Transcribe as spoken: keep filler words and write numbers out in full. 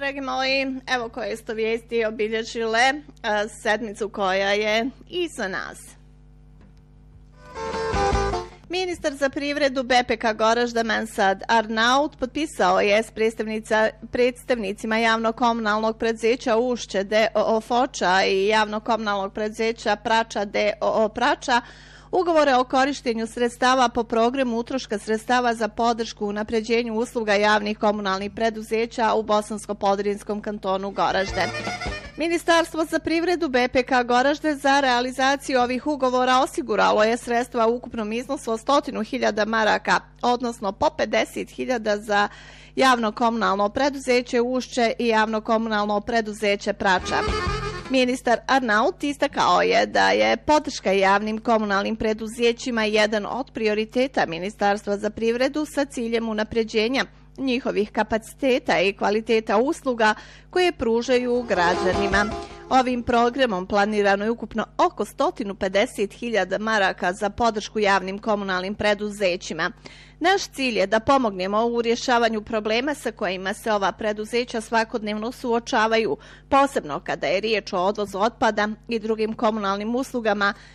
dragi moji, evo koje su vijesti obilježile sedmicu koja je iza nas. Ministar za privredu B P K Goražda Mensad Arnaut potpisao je s predstavnicima javno-komunalnog preduzeća Ušće D O O Foča i javno-komunalnog preduzeća Prača D O O Prača ugovore o korištenju sredstava po programu utroška sredstava za podršku unapređenju usluga javnih komunalnih preduzeća u Bosansko-Podrinjskom kantonu Goražde. Ministarstvo za privredu B P K Goražde za realizaciju ovih ugovora osiguralo je sredstva u ukupnom iznosu od sto hiljada maraka, odnosno po pedeset hiljada za javno-komunalno preduzeće Ušće i javno-komunalno preduzeće Prača. Ministar Arnaut istakao je da je podrška javnim komunalnim preduzećima jedan od prioriteta Ministarstva za privredu sa ciljem unapređenja njihovih kapaciteta i kvaliteta usluga koje pružaju građanima. Ovim programom planirano je ukupno oko sto pedeset hiljada maraka za podršku javnim komunalnim preduzećima. Naš cilj je da pomognemo u rješavanju problema sa kojima se ova preduzeća svakodnevno suočavaju, posebno kada je riječ o odvozu otpada i drugim komunalnim uslugama